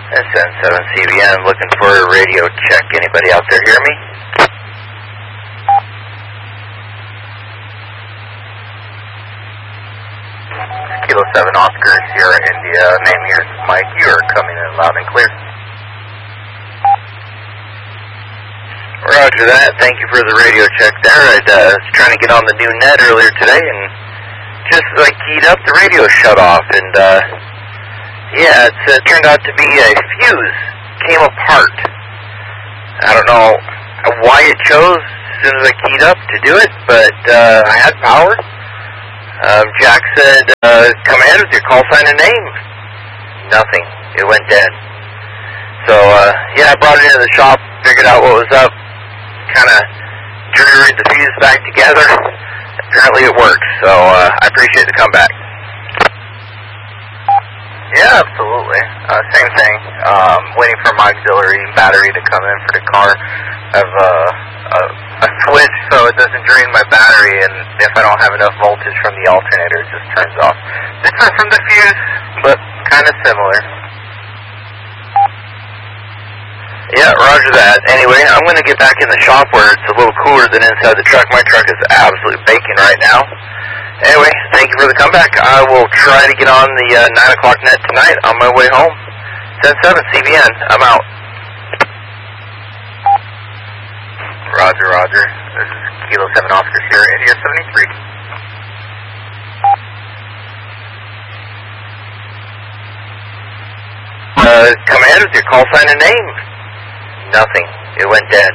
SN7CBN, looking for a radio check. Anybody out there hear me? Kilo 7 Oscar, Sierra India, name here is Mike. You are coming in loud and clear. Roger that. Thank you for the radio check there. I was trying to get on the new net earlier today, and just as I keyed up, the radio shut off, and yeah, it turned out to be a fuse came apart. I don't know why it chose as soon as I keyed up to do it, but I had power. Jack said, come ahead with your call sign and name. Nothing. It went dead. So, yeah, I brought it into the shop, figured out what was up, kind of drew the fuse back together. Apparently it works, so I appreciate the comeback. Yeah, absolutely. Same thing. Waiting for my auxiliary battery to come in for the car. I have a switch so it doesn't drain my battery, and if I don't have enough voltage from the alternator, it just turns off. Different from the fuse, but kind of similar. Yeah, roger that. Anyway, I'm going to get back in the shop where it's a little cooler than inside the truck. My truck is absolutely baking right now. Anyway, thank you for the comeback. I will try to get on the 9 o'clock net tonight on my way home. 10-7, CBN. I'm out. Roger, roger. This is Kilo 7 Oscar, Sierra India 73. Come ahead with your call sign and name. Nothing. It went dead.